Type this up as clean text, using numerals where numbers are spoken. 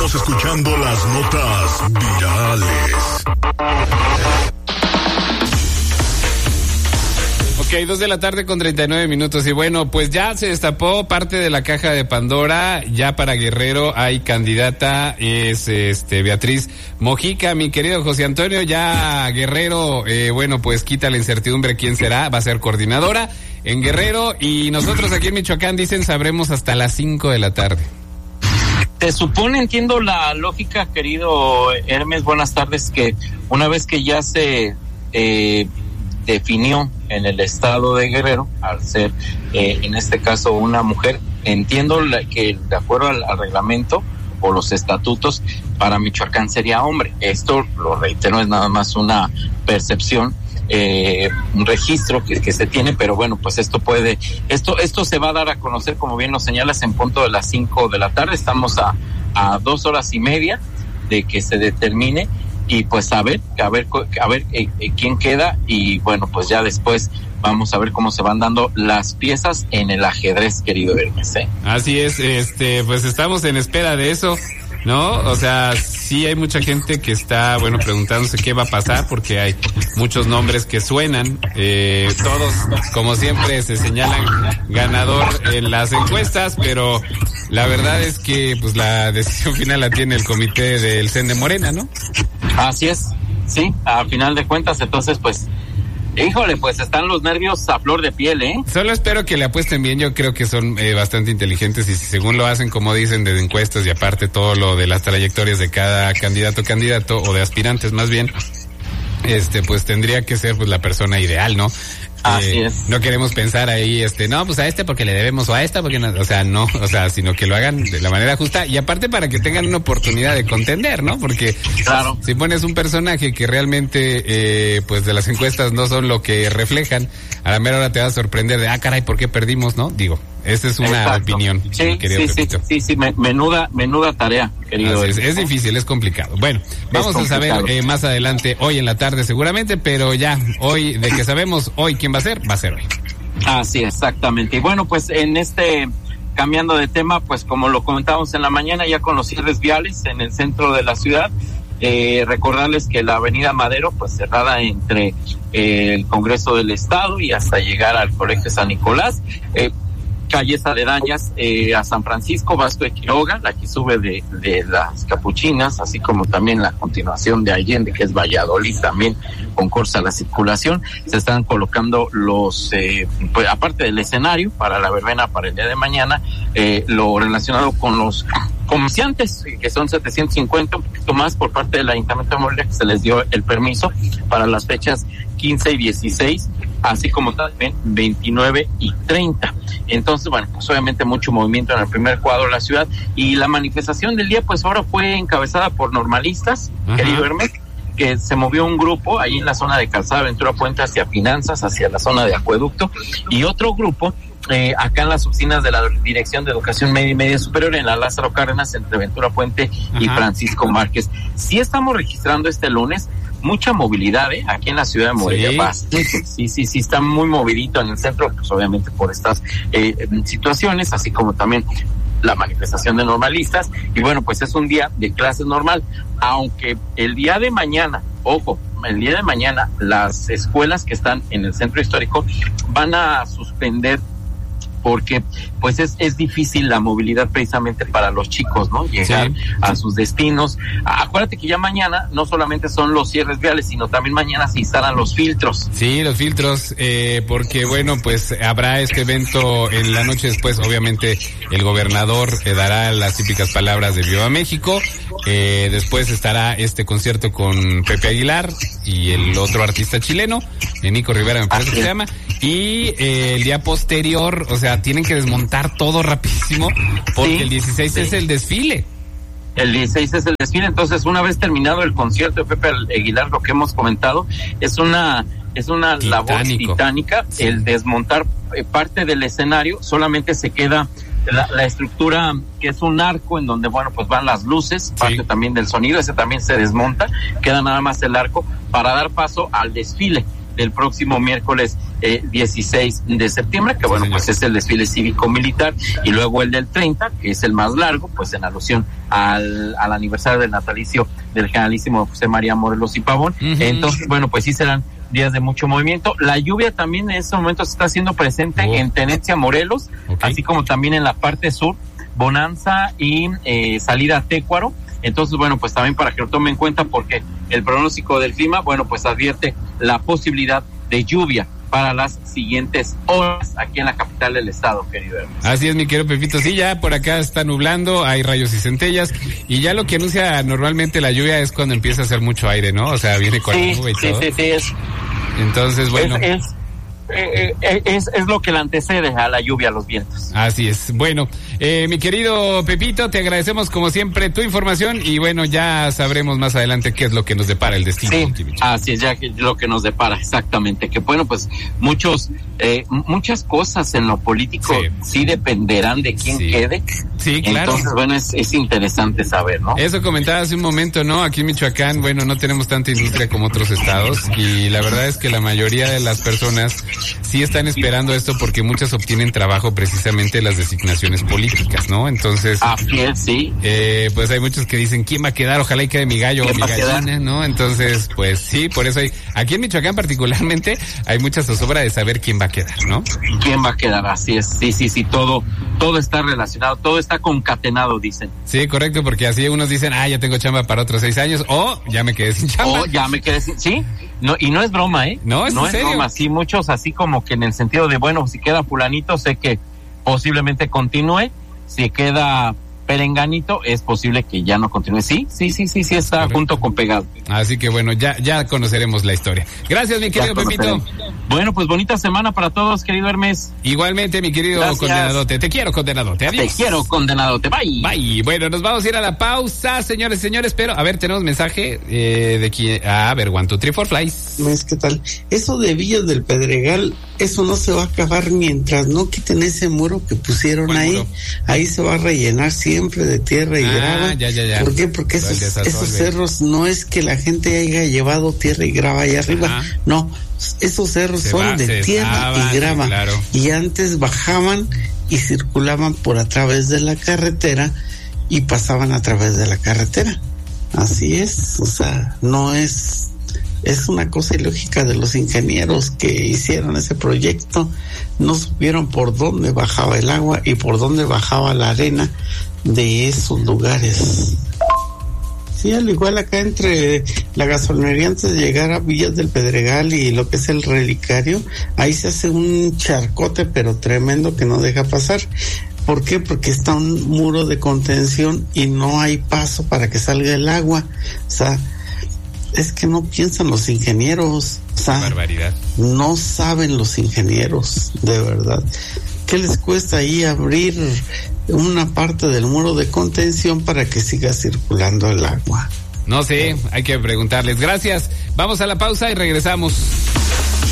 Estás escuchando las notas virales. Ok, 2:39 p.m. Y bueno, pues ya se destapó parte de la caja de Pandora. Ya para Guerrero hay candidata, es Beatriz Mojica. Mi querido José Antonio, ya Guerrero, bueno, pues quita la incertidumbre quién será. Va a ser coordinadora en Guerrero. Y nosotros aquí en Michoacán, dicen, sabremos hasta las 5 de la tarde. Se supone, entiendo la lógica, querido Hermes, buenas tardes, que una vez que ya se definió en el estado de Guerrero, al ser en este caso una mujer, entiendo que de acuerdo al reglamento o los estatutos, para Michoacán sería hombre. Esto, lo reitero, es nada más una percepción, un registro que se tiene, pero bueno, pues esto se va a dar a conocer, como bien lo señalas, en punto de las 5 de la tarde. Estamos a 2 horas y media de que se determine, y pues a ver quién queda, y bueno, pues ya después vamos a ver cómo se van dando las piezas en el ajedrez, querido Hermes, ¿eh? Así es, pues estamos en espera de eso, ¿no? O sea, sí hay mucha gente que está, bueno, preguntándose qué va a pasar, porque hay muchos nombres que suenan, todos, como siempre, se señalan ganador en las encuestas, pero la verdad es que, pues, la decisión final la tiene el comité del CEN de Morena, ¿no? Así es, sí, a final de cuentas, entonces, pues, híjole, pues están los nervios a flor de piel, ¿eh? Solo espero que le apuesten bien. Yo creo que son bastante inteligentes, y si según lo hacen, como dicen, de encuestas, y aparte todo lo de las trayectorias de cada candidato o de aspirantes más bien, pues tendría que ser, pues, la persona ideal, ¿no? Así es. No queremos pensar ahí, no, pues a porque le debemos, o a esta porque no, o sea, no, o sea, sino que lo hagan de la manera justa, y aparte para que tengan una oportunidad de contender, ¿no? Porque claro, si pones un personaje que realmente, pues de las encuestas no son lo que reflejan, a la mera hora te vas a sorprender de, caray, ¿por qué perdimos, no? Digo, esa es una exacto. opinión. Sí, menuda tarea, querido. Es difícil, es complicado. Bueno, vamos a saber más adelante, hoy en la tarde seguramente, pero ya, hoy, de que sabemos hoy quién va a ser hoy. Así, exactamente. Y bueno, pues cambiando de tema, pues como lo comentábamos en la mañana, ya con los cierres viales en el centro de la ciudad, recordarles que la avenida Madero, pues cerrada entre el Congreso del Estado y hasta llegar al Colegio San Nicolás, calles aledañas a San Francisco, Vasco de Quiroga, la que sube de las Capuchinas, así como también la continuación de Allende, que es Valladolid, también concursa la circulación. Se están colocando pues, aparte del escenario para la verbena para el día de mañana, lo relacionado con los comerciantes, que son 750, un poquito más por parte del Ayuntamiento de Morelia, que se les dio el permiso para las fechas 15 y 16, así como también 29 y 30. Entonces, bueno, pues obviamente mucho movimiento en el primer cuadro de la ciudad, y la manifestación del día, pues ahora fue encabezada por normalistas, querido Hermes, que se movió un grupo ahí en la zona de Calzada Ventura Puente hacia Finanzas, hacia la zona de Acueducto, y otro grupo acá en las oficinas de la Dirección de Educación Media y Media Superior en la Lázaro Cárdenas, entre Ventura Puente y Francisco Márquez. Sí estamos registrando este lunes mucha movilidad, aquí en la ciudad de Morelia. Sí, está muy movidito en el centro, pues obviamente por estas situaciones, así como también la manifestación de normalistas, y bueno, pues es un día de clases normal, aunque el día de mañana, las escuelas que están en el centro histórico van a suspender, porque pues es difícil la movilidad precisamente para los chicos, ¿no? Llegar a sus destinos. Acuérdate que ya mañana no solamente son los cierres viales, sino también mañana se instalan los filtros. Sí, los filtros, porque bueno, pues habrá este evento en la noche después. Obviamente el gobernador dará las típicas palabras de Viva México. Después estará este concierto con Pepe Aguilar y el otro artista chileno, Nico Rivera, me parece que se llama. Y el día posterior, o sea, tienen que desmontar todo rapidísimo, porque el 16 es el desfile. El 16 es el desfile, entonces una vez terminado el concierto de Pepe Aguilar, lo que hemos comentado, es una labor titánica, el desmontar parte del escenario. Solamente se queda la estructura, que es un arco en donde, bueno, pues van las luces, parte también del sonido, ese también se desmonta, queda nada más el arco para dar paso al desfile. del próximo miércoles 16 de septiembre, que bueno, pues es el desfile cívico-militar, y luego el del 30, que es el más largo, pues en alusión al aniversario del natalicio del generalísimo José María Morelos y Pavón. Entonces, bueno, pues sí serán días de mucho movimiento. La lluvia también en estos momentos está siendo presente en Tenencia, Morelos, así como también en la parte sur, Bonanza y salida a Técuaro. Entonces, bueno, pues también para que lo tomen en cuenta, porque el pronóstico del clima, bueno, pues advierte la posibilidad de lluvia para las siguientes horas aquí en la capital del estado, querido Hermes. Así es, mi querido Pepito. Sí, ya por acá está nublando, hay rayos y centellas, y ya lo que anuncia normalmente la lluvia es cuando empieza a hacer mucho aire, ¿no? O sea, viene con la nube y todo. Sí, es. Entonces, bueno. Es lo que le antecede a la lluvia, a los vientos. Así es. Bueno, mi querido Pepito, te agradecemos como siempre tu información, y bueno, ya sabremos más adelante qué es lo que nos depara el destino. Sí, así es, ya que lo que nos depara, exactamente. Que bueno, pues muchas cosas en lo político sí dependerán de quién quede. Sí, claro. Entonces, bueno, es interesante saber, ¿no? Eso comentaba hace un momento, ¿no? Aquí en Michoacán, bueno, no tenemos tanta industria como otros estados, y la verdad es que la mayoría de las personas sí están esperando esto, porque muchas obtienen trabajo precisamente en las designaciones políticas, ¿no? Entonces, así es, sí. Pues hay muchos que dicen, ¿quién va a quedar? Ojalá y quede mi gallo o mi gallina, ¿no? Entonces, pues sí, por eso aquí en Michoacán particularmente, hay mucha zozobra de saber quién va a quedar, ¿no? ¿Quién va a quedar? Así es, sí, todo está relacionado, todo está concatenado, dicen. Sí, correcto, porque así unos dicen, ya tengo chamba para otros 6 años, o ya me quedé sin chamba. Sí, no, y no es broma, ¿eh? No es broma, sí, muchos así como que en el sentido de, bueno, si queda fulanito, sé que posiblemente continúe, si queda perenganito, es posible que ya no continúe. Sí, está correcto, junto con pegado. Así que bueno, ya conoceremos la historia. Gracias, mi querido Pepito. Bueno, pues bonita semana para todos, querido Hermes. Igualmente, mi querido condenadote. Te quiero, condenadote. Adiós. Te quiero, condenadote. Bye. Bye. Bueno, nos vamos a ir a la pausa, señores, pero a ver, tenemos mensaje de quién. A ver, 1, 2, 3, 4 flies. ¿Qué tal? Eso de Villas del Pedregal, eso no se va a acabar mientras no quiten ese muro que pusieron ahí. Muro? Ahí se va a rellenar siempre de tierra y grava. Ya. ¿Por qué? Porque esos cerros no es que la gente haya llevado tierra y grava allá arriba. No, esos cerros son de tierra y grava. Claro. Y antes bajaban y circulaban por a través de la carretera y pasaban a través de la carretera. Así es, o sea, no es una cosa ilógica de los ingenieros que hicieron ese proyecto. No supieron por dónde bajaba el agua y por dónde bajaba la arena de esos lugares. Sí, al igual acá entre la gasolinería, antes de llegar a Villas del Pedregal y lo que es el Relicario, ahí se hace un charcote pero tremendo que no deja pasar. ¿Por qué? Porque está un muro de contención y no hay paso para que salga el agua. O sea, es que no piensan los ingenieros. O sea, barbaridad. No saben los ingenieros, de verdad. ¿Qué les cuesta ahí abrir una parte del muro de contención para que siga circulando el agua? No sé, hay que preguntarles. Gracias. Vamos a la pausa y regresamos.